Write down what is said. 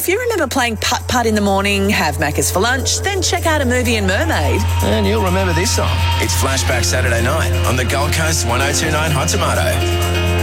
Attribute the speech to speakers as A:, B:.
A: if you remember playing putt-putt in the morning, have Macca's for lunch, then check out a movie in Mermaid.
B: And you'll remember this song.
C: It's Flashback Saturday night on the Gold Coast 102.9 Hot Tomato.